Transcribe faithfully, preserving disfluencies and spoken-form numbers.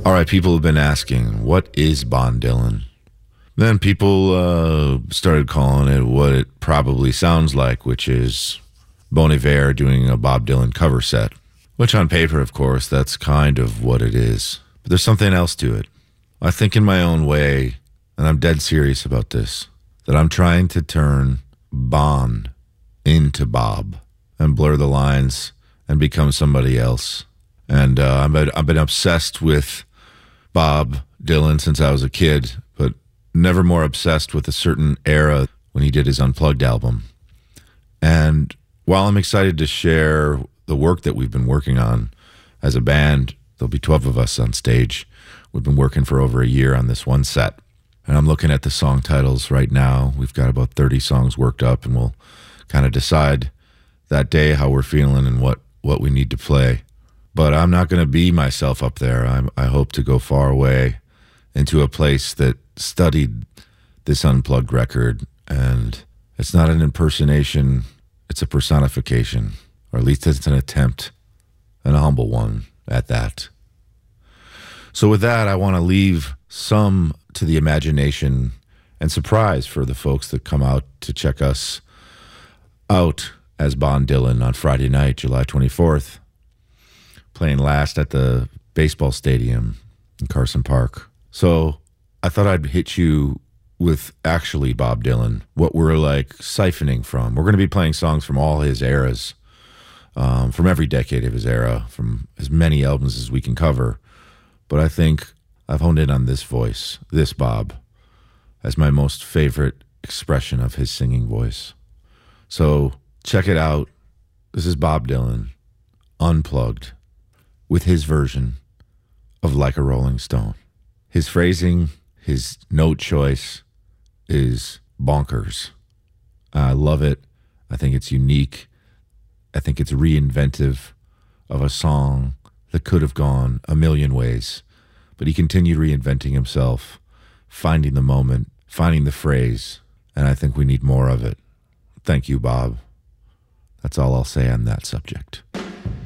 All right, people have been asking, what is Bob Dylan? Then people uh, started calling it what it probably sounds like, which is Bon Iver doing a Bob Dylan cover set. Which on paper, of course, that's kind of what it is. But there's something else to it. I think in my own way, and I'm dead serious about this, that I'm trying to turn Bon into Bob and blur the lines and become somebody else. And uh, I've, been, I've been obsessed with Bob Dylan since I was a kid, but never more obsessed with a certain era when he did his Unplugged album. And while I'm excited to share the work that we've been working on as a band, there'll be twelve of us on stage. We've been working for over a year on this one set. And I'm looking at the song titles right now. We've got about thirty songs worked up, and we'll kind of decide that day how we're feeling and what, what we need to play. But I'm not going to be myself up there. I'm, I hope to go far away into a place that studied this Unplugged record. And it's not an impersonation, it's a personification. Or at least it's an attempt, and a humble one at that. So with that, I want to leave some to the imagination and surprise for the folks that come out to check us out as Bob Dylan on Friday night, July twenty-fourth. Playing last at the baseball stadium in Carson Park. So I thought I'd hit you with actually Bob Dylan, what we're like siphoning from. We're going to be playing songs from all his eras, um, from every decade of his era, from as many albums as we can cover. But I think I've honed in on this voice, this Bob, as my most favorite expression of his singing voice. So check it out. This is Bob Dylan, Unplugged, with his version of Like a Rolling Stone. His phrasing, his note choice is bonkers. I love it. I think it's unique. I think it's reinventive of a song that could have gone a million ways. But he continued reinventing himself, finding the moment, finding the phrase, and I think we need more of it. Thank you, Bob. That's all I'll say on that subject.